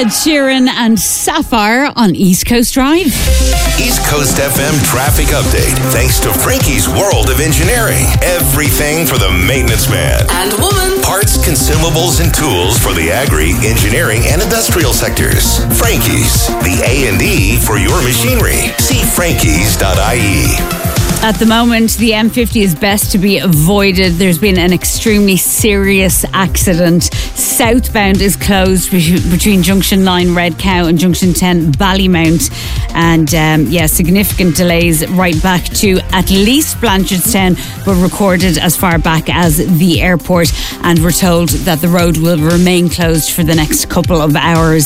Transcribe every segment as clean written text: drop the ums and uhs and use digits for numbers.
Ed Sheeran and Sapphire on East Coast Drive. East Coast FM traffic update. Thanks to Frankie's World of Engineering. Everything for the maintenance man and woman. Parts, consumables, and tools for the agri, engineering, and industrial sectors. Frankie's, the A&E for your machinery. See frankies.ie. At the moment, the M50 is best to be avoided. There's been an extremely serious accident. Southbound is closed between Junction 9 Red Cow and Junction 10 Ballymount. And significant delays right back to at least Blanchardstown, but recorded as far back as the airport. And we're told that the road will remain closed for the next couple of hours.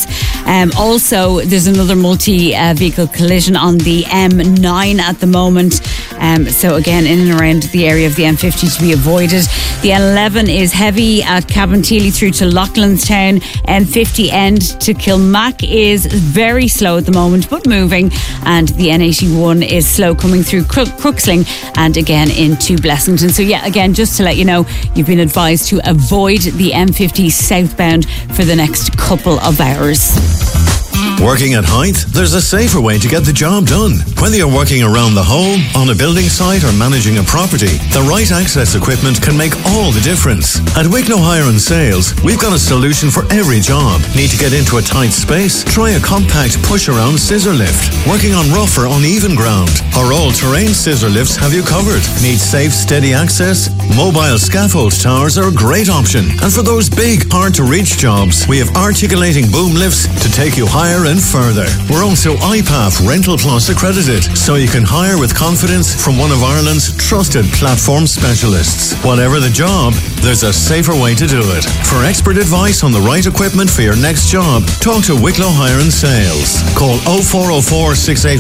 Also, there's another multi-vehicle collision on the M9 at the moment. So again, in and around the area of the M50 to be avoided. The N11 is heavy at Cabinteely through to Loughlinstown. N50 end to Kilmac is very slow at the moment, but moving. And the N81 is slow coming through Crooksling and again into Blessington. So yeah, again, just to let you know, you've been advised to avoid the M50 southbound for the next couple of hours. Working at height? There's a safer way to get the job done. Whether you're working around the home, on a building site or managing a property, the right access equipment can make all the difference. At Wicklow Hire and Sales, we've got a solution for every job. Need to get into a tight space? Try a compact push-around scissor lift. Working on rough or uneven ground? Our all-terrain scissor lifts have you covered. Need safe, steady access? Mobile scaffold towers are a great option. And for those big, hard-to-reach jobs, we have articulating boom lifts to take you higher and further. We're also IPAF Rental Plus accredited, so you can hire with confidence from one of Ireland's trusted platform specialists. Whatever the job, there's a safer way to do it. For expert advice on the right equipment for your next job, talk to Wicklow Hire and Sales. Call 0404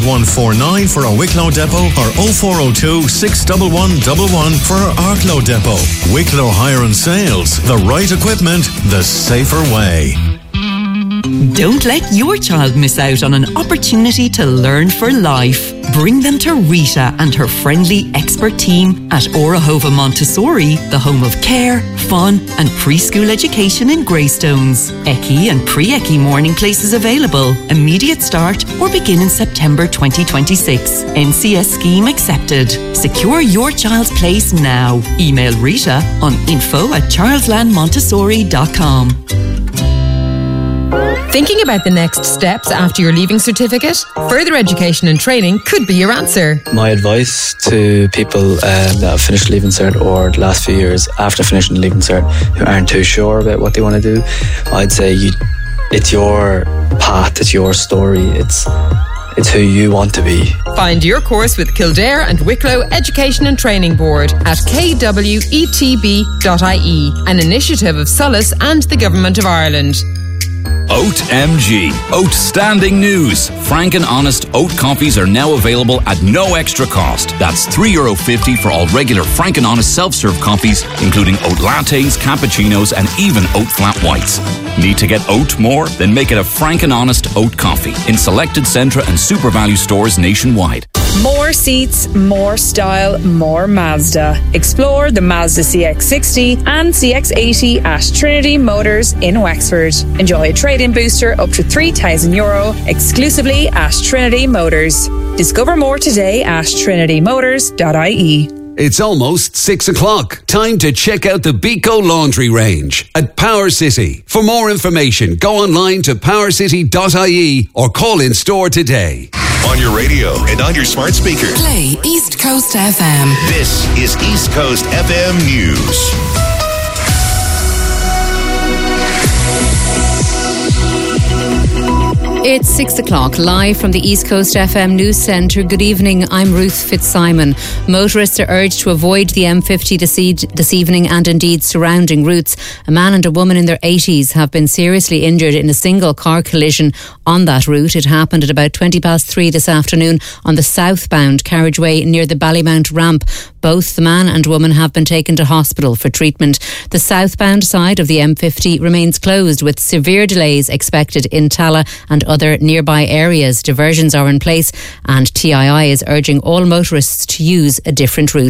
68149 for our Wicklow depot or 0402 61111 for our Arklow depot. Wicklow Hire and Sales. The right equipment, the safer way. Don't let your child miss out on an opportunity to learn for life. Bring them to Rita and her friendly expert team at Orahova Montessori, the home of care, fun and preschool education in Greystones. ECI and pre-ECI morning places available. Immediate start or begin in September 2026. NCS scheme accepted. Secure your child's place now. Email Rita on info@childlandmontessori.com. Thinking about the next steps after your leaving certificate? Further education and training could be your answer. My advice to people that have finished Leaving Cert or the last few years after finishing Leaving Cert who aren't too sure about what they want to do, I'd say it's your path, it's your story, it's who you want to be. Find your course with Kildare and Wicklow Education and Training Board at kwetb.ie, an initiative of Solace and the Government of Ireland. Oat MG. Outstanding news. Frank and Honest oat coffees are now available at no extra cost. That's €3.50 for all regular Frank and Honest self-serve coffees, including oat lattes, cappuccinos, and even oat flat whites. Need to get oat more? Then make it a Frank and Honest oat coffee in selected Centra and Super Value stores nationwide. More seats, more style, more Mazda. Explore the Mazda CX-60 and CX-80 at Trinity Motors in Wexford. Enjoy a trade-in booster up to €3,000 exclusively at Trinity Motors. Discover more today at trinitymotors.ie. It's almost 6 o'clock. Time to check out the Beco Laundry Range at Power City. For more information, go online to powercity.ie or call in store today. On your radio and on your smart speaker. Play East Coast FM. This is East Coast FM News. It's 6 o'clock, live from the East Coast FM News Centre. Good evening, I'm Ruth Fitzsimon. Motorists are urged to avoid the M50 this evening and indeed surrounding routes. A man and a woman in their 80s have been seriously injured in a single car collision on that route. It happened at about 3:20 this afternoon on the southbound carriageway near the Ballymount ramp. Both the man and woman have been taken to hospital for treatment. The southbound side of the M50 remains closed with severe delays expected in Tala and other nearby areas. Diversions are in place and TII is urging all motorists to use a different route.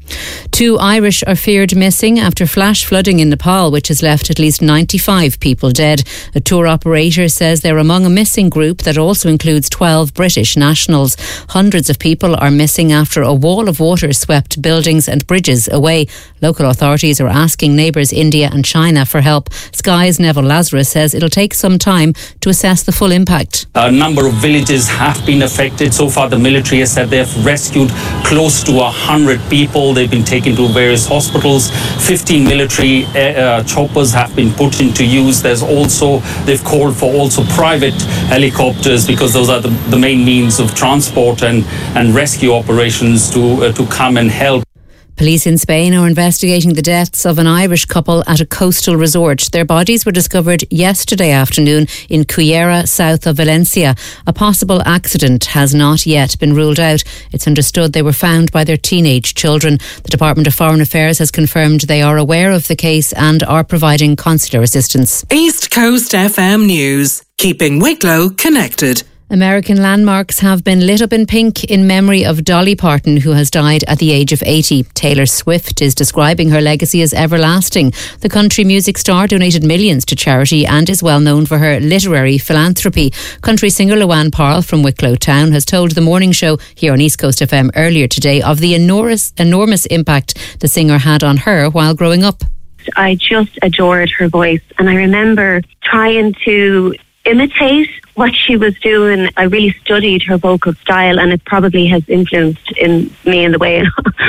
2 Irish are feared missing after flash flooding in Nepal, which has left at least 95 people dead. A tour operator says they're among a missing group that also includes 12 British nationals. Hundreds of people are missing after a wall of water swept buildings and bridges away. Local authorities are asking neighbours India and China for help. Sky's Neville Lazarus says it'll take some time to assess the full impact. A number of villages have been affected. So far, the military has said they've rescued close to 100 people. They've been taken to various hospitals. 15 military choppers have been put into use. They've called for also private helicopters because those are the main means of transport and rescue operations to come and help. Police in Spain are investigating the deaths of an Irish couple at a coastal resort. Their bodies were discovered yesterday afternoon in Cullera, south of Valencia. A possible accident has not yet been ruled out. It's understood they were found by their teenage children. The Department of Foreign Affairs has confirmed they are aware of the case and are providing consular assistance. East Coast FM News, keeping Wicklow connected. American landmarks have been lit up in pink in memory of Dolly Parton, who has died at the age of 80. Taylor Swift is describing her legacy as everlasting. The country music star donated millions to charity and is well known for her literary philanthropy. Country singer Luann Parle from Wicklow Town has told The Morning Show here on East Coast FM earlier today of the enormous impact the singer had on her while growing up. I just adored her voice, and I remember trying to imitate what she was doing. I really studied her vocal style, and it probably has influenced in me in the way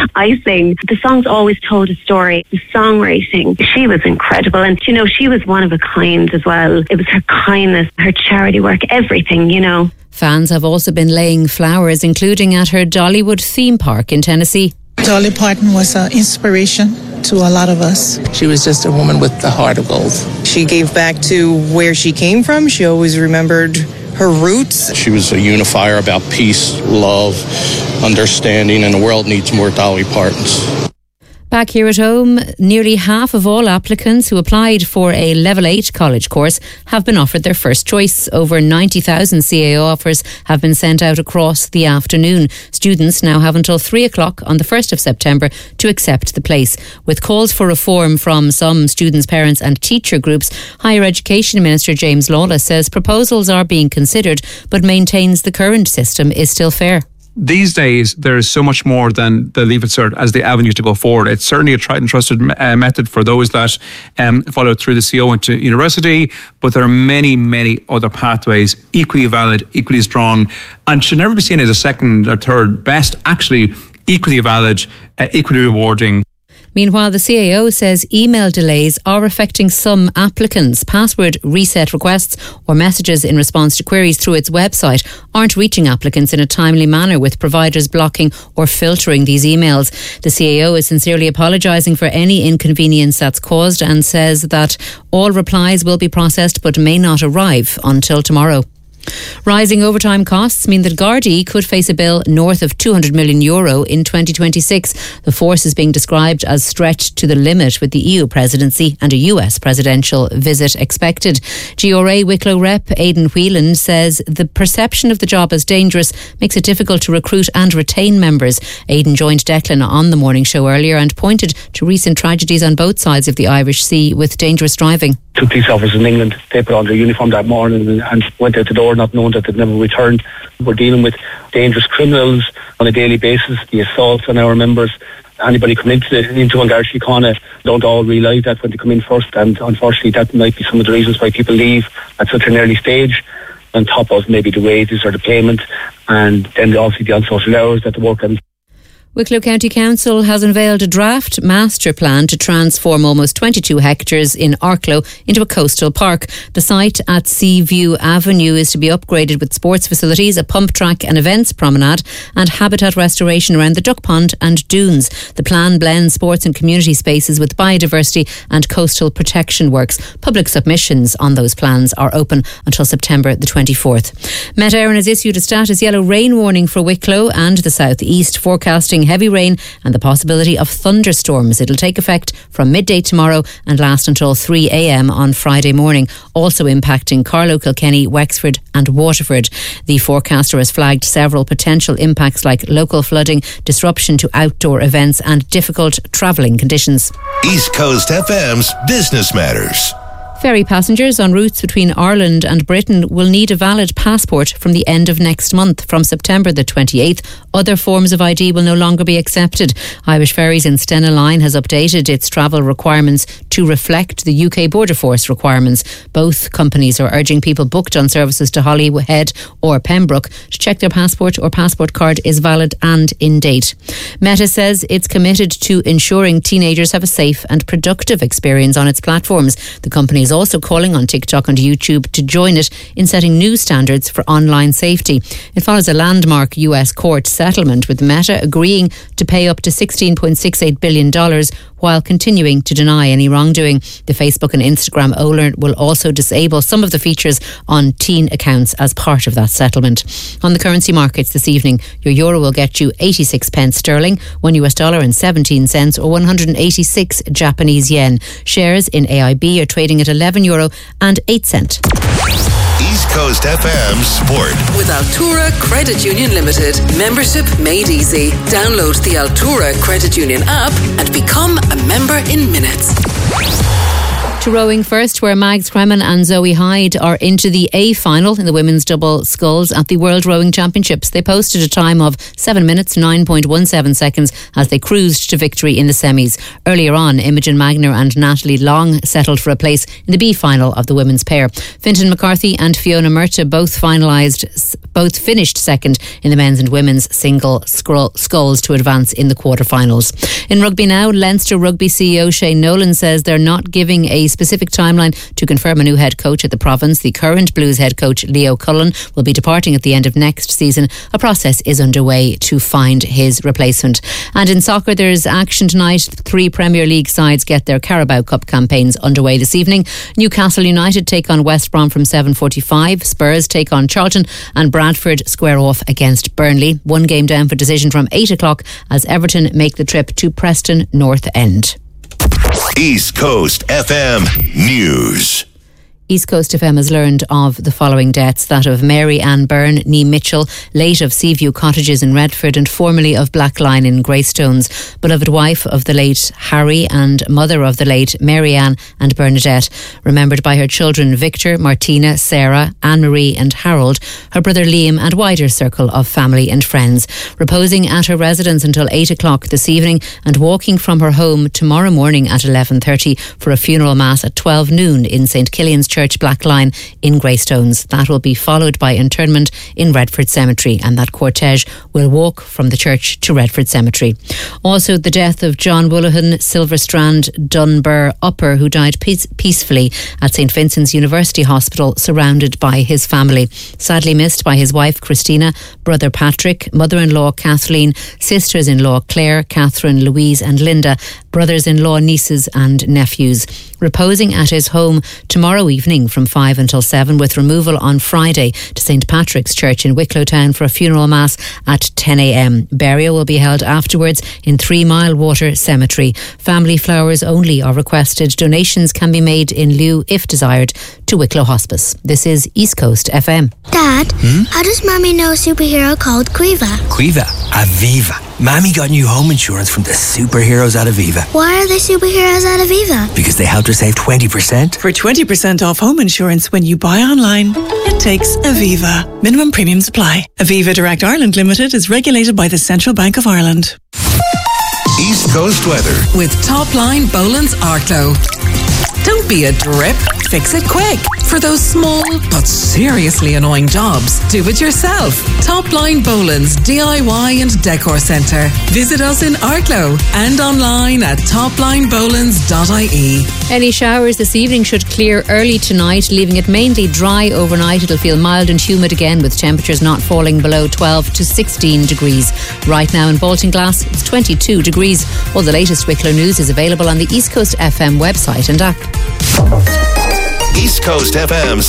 I sing. The songs always told a story. The songwriting, she was incredible, and she was one of a kind as well. It was her kindness, her charity work, everything. Fans have also been laying flowers, including at her Dollywood theme park in Tennessee. Dolly Parton was an inspiration to a lot of us. She was just a woman with the heart of gold. She gave back to where she came from. She always remembered her roots. She was a unifier about peace, love, understanding, and the world needs more Dolly Partons. Back here at home, nearly half of all applicants who applied for a Level 8 college course have been offered their first choice. Over 90,000 CAO offers have been sent out across the afternoon. Students now have until 3 o'clock on the 1st of September to accept the place. With calls for reform from some students, parents and teacher groups, Higher Education Minister James Lawless says proposals are being considered but maintains the current system is still fair. These days, there is so much more than the Leave It Cert as the avenue to go forward. It's certainly a tried and trusted method for those that follow through the CO into university, but there are many, many other pathways, equally valid, equally strong, and should never be seen as a second or third best, actually equally valid, equally rewarding. Meanwhile, the CAO says email delays are affecting some applicants. Password reset requests or messages in response to queries through its website aren't reaching applicants in a timely manner, with providers blocking or filtering these emails. The CAO is sincerely apologising for any inconvenience that's caused and says that all replies will be processed but may not arrive until tomorrow. Rising overtime costs mean that Gardaí could face a bill north of €200 million in 2026. The force is being described as stretched to the limit, with the EU presidency and a US presidential visit expected. GRA Wicklow rep Aidan Whelan says the perception of the job as dangerous makes it difficult to recruit and retain members. Aidan joined Declan on The Morning Show earlier and pointed to recent tragedies on both sides of the Irish Sea with dangerous driving. 2 police officers in England, they put on their uniform that morning and went out the door not knowing that they'd never returned. We're dealing with dangerous criminals on a daily basis, the assaults on our members. Anybody coming into Garda Síochána don't all realise that when they come in first, and unfortunately that might be some of the reasons why people leave at such an early stage, on top of maybe the wages or the payment, and then obviously the unsocial hours that they work on. Wicklow County Council has unveiled a draft master plan to transform almost 22 hectares in Arklow into a coastal park. The site at Seaview Avenue is to be upgraded with sports facilities, a pump track, an events promenade and habitat restoration around the duck pond and dunes. The plan blends sports and community spaces with biodiversity and coastal protection works. Public submissions on those plans are open until September the 24th. Met Éireann has issued a status yellow rain warning for Wicklow and the south east, forecasting expecting heavy rain and the possibility of thunderstorms. It'll take effect from midday tomorrow and last until 3 a.m. on Friday morning, also impacting Carlow, Kilkenny, Wexford and Waterford. The forecaster has flagged several potential impacts like local flooding, disruption to outdoor events and difficult travelling conditions. East Coast FM's Business Matters. Ferry passengers on routes between Ireland and Britain will need a valid passport from the end of next month. From September the 28th, other forms of ID will no longer be accepted. Irish Ferries and Stena Line has updated its travel requirements to reflect the UK Border Force requirements. Both companies are urging people booked on services to Holyhead or Pembroke to check their passport or passport card is valid and in date. Meta says it's committed to ensuring teenagers have a safe and productive experience on its platforms. The company is also calling on TikTok and YouTube to join it in setting new standards for online safety. It follows a landmark US court settlement with Meta agreeing to pay up to $16.68 billion while continuing to deny any wrongdoing. The Facebook and Instagram owner will also disable some of the features on teen accounts as part of that settlement. On the currency markets this evening, your euro will get you 86 pence sterling, $1 and 17 cents or 186 Japanese yen. Shares in AIB are trading at €11 and 8 cents. East Coast FM Sport. With Altura Credit Union Limited. Membership made easy. Download the Altura Credit Union app and become a member in minutes. To rowing first, where Mags Cremen and Zoe Hyde are into the A final in the women's double sculls at the World Rowing Championships. They posted a time of 7 minutes 9.17 seconds as they cruised to victory in the semis. Earlier on, Imogen Magner and Natalie Long settled for a place in the B final of the women's pair. Fintan McCarthy and Fiona Murta both finished second in the men's and women's single sculls to advance in the quarterfinals. In rugby now, Leinster Rugby CEO Shane Nolan says they're not giving a specific timeline to confirm a new head coach at the province. The current Blues head coach Leo Cullen will be departing at the end of next season. A process is underway to find his replacement. And in soccer, there's action tonight. 3 Premier League sides get their Carabao Cup campaigns underway this evening. Newcastle United take on West Brom from 7:45. Spurs take on Charlton and Bradford square off against Burnley. One game down for decision from 8 o'clock as Everton make the trip to Preston North End. East Coast FM News. East Coast FM has learned of the following deaths: that of Mary Ann Byrne, née Mitchell, late of Seaview Cottages in Redford and formerly of Blackline in Greystones, beloved wife of the late Harry and mother of the late Mary Ann and Bernadette, remembered by her children Victor, Martina, Sarah, Anne-Marie and Harold, her brother Liam and wider circle of family and friends. Reposing at her residence until 8 o'clock this evening and walking from her home tomorrow morning at 11:30 for a funeral mass at 12 noon in St Killian's Church, Blackline in Greystones. That will be followed by interment in Redford Cemetery, and that cortege will walk from the church to Redford Cemetery. Also, the death of John Woolahan Silverstrand Dunbar Upper, who died peacefully at St Vincent's University Hospital, surrounded by his family. Sadly missed by his wife Christina, brother Patrick, mother-in-law Kathleen, sisters-in-law Claire, Catherine, Louise and Linda, brothers-in-law, nieces and nephews. Reposing at his home tomorrow evening from 5 until 7, with removal on Friday to St Patrick's Church in Wicklow Town for a funeral mass at 10 a.m. Burial will be held afterwards in 3 Mile Water Cemetery. Family flowers only are requested. Donations can be made in lieu, if desired, to Wicklow Hospice. This is East Coast FM. Dad, how does Mommy know a superhero called Quiva? Quiva? Aviva. Mommy got new home insurance from the superheroes at Aviva. Why are they superheroes at Aviva? Because they helped her save 20%. For 20% off home insurance when you buy online, it takes Aviva. Minimum premiums apply. Aviva Direct Ireland Limited is regulated by the Central Bank of Ireland. East Coast weather. With Top Line Boland's Arklow. Don't be a drip. Fix it quick. For those small but seriously annoying jobs, do it yourself. Top Line Boland's DIY and Decor Centre. Visit us in Arklow and online at toplinebolands.ie. Any showers this evening should clear early tonight, leaving it mainly dry overnight. It'll feel mild and humid again, with temperatures not falling below 12 to 16 degrees. Right now in Baltinglass, it's 22 degrees. All the latest Wicklow news is available on the East Coast FM website and app. East Coast FM's